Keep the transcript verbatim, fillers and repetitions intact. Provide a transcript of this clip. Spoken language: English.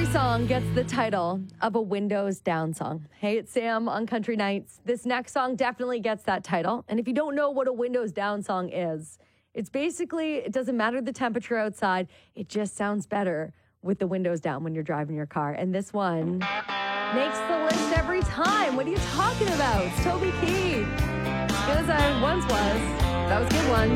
song gets the title of a Windows Down song. Hey, it's Sam on Country Nights. This next song definitely gets that title. And if you don't know what a Windows Down song is, it's basically, it doesn't matter the temperature outside. It just sounds better with the windows down when you're driving your car. And this one makes the list every time. What are you talking about? It's Toby Keith. Because I once was. That was good ones.